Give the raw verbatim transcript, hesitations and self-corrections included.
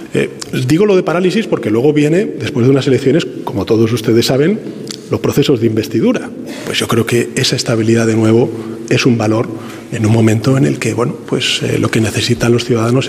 Eh, digo lo de parálisis porque luego viene, después de unas elecciones, como todos ustedes saben, los procesos de investidura. Pues yo creo que esa estabilidad de nuevo es un valor en un momento en el que, bueno, pues eh, lo que necesitan los ciudadanos